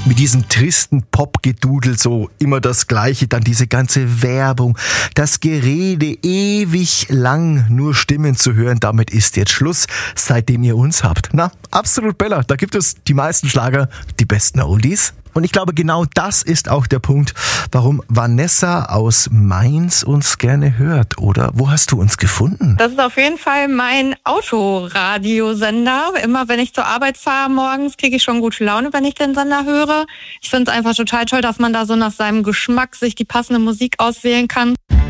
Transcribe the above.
Mit diesem tristen Popgedudel, so immer das Gleiche, dann diese ganze Werbung, das Gerede, ewig lang nur Stimmen zu hören, damit ist jetzt Schluss, seitdem ihr uns habt. Na, absolut Bella, da gibt es die meisten Schlager, die besten Oldies. Und ich glaube, genau das ist auch der Punkt, warum Vanessa aus Mainz uns gerne hört. Oder wo hast du uns gefunden? Das ist auf jeden Fall mein Autoradiosender. Immer wenn ich zur Arbeit fahre morgens, kriege ich schon gute Laune, wenn ich den Sender höre. Ich finde es einfach total toll, dass man da so nach seinem Geschmack sich die passende Musik auswählen kann.